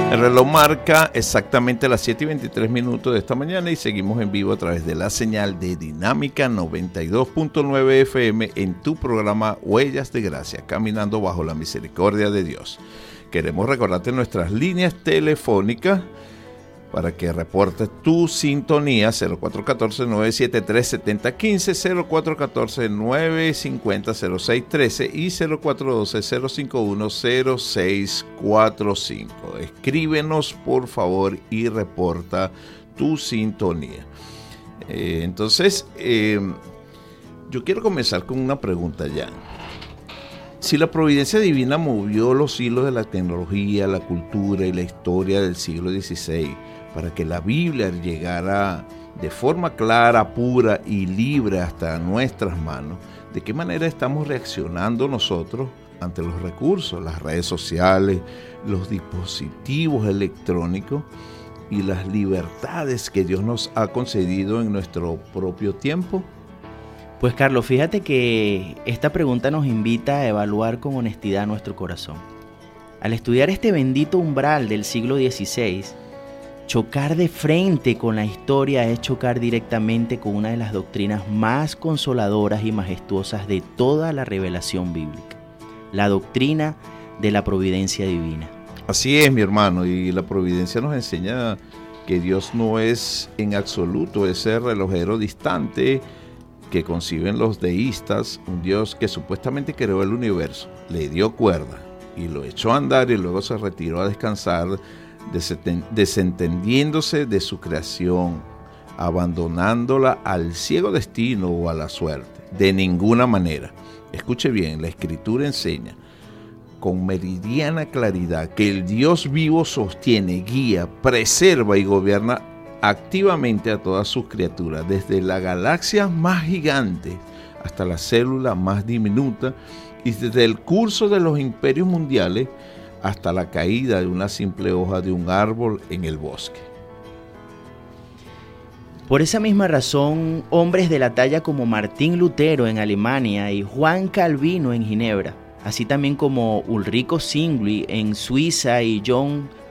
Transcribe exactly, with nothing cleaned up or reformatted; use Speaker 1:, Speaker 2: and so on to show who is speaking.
Speaker 1: El reloj marca exactamente las siete y veintitrés minutos de esta mañana y seguimos en vivo a través de la señal de Dinámica noventa y dos punto nueve F M en tu programa Huellas de Gracia, caminando bajo la misericordia de Dios. Queremos recordarte nuestras líneas telefónicas para que reportes tu sintonía: cero cuatro uno cuatro, nueve siete tres, siete cero uno cinco, cero cuatro uno cuatro, nueve cinco cero, cero seis uno tres y cero cuatro uno dos, cero cinco uno, cero seis cuatro cinco. Escríbenos por favor y reporta tu sintonía. Eh, entonces, eh, yo quiero comenzar con una pregunta ya. Si la providencia divina movió los hilos de la tecnología, la cultura y la historia del siglo dieciséis para que la Biblia llegara de forma clara, pura y libre hasta nuestras manos, ¿de qué manera estamos reaccionando nosotros ante los recursos, las redes sociales, los dispositivos electrónicos y las libertades que Dios nos ha concedido en nuestro propio tiempo?
Speaker 2: Pues Carlos, fíjate que esta pregunta nos invita a evaluar con honestidad nuestro corazón. Al estudiar este bendito umbral del siglo dieciséis, chocar de frente con la historia es chocar directamente con una de las doctrinas más consoladoras y majestuosas de toda la revelación bíblica, la doctrina de la providencia divina.
Speaker 1: Así es, mi hermano, y la providencia nos enseña que Dios no es en absoluto ese relojero distante que conciben los deístas, un Dios que supuestamente creó el universo, le dio cuerda y lo echó a andar y luego se retiró a descansar, desentendiéndose de su creación, abandonándola al ciego destino o a la suerte. De ninguna manera. Escuche bien, la Escritura enseña con meridiana claridad que el Dios vivo sostiene, guía, preserva y gobierna activamente a todas sus criaturas, desde la galaxia más gigante hasta la célula más diminuta, y desde el curso de los imperios mundiales hasta la caída de una simple hoja de un árbol en el bosque.
Speaker 2: Por esa misma razón, hombres de la talla como Martín Lutero en Alemania y Juan Calvino en Ginebra, así también como Ulrico Zwingli en Suiza y John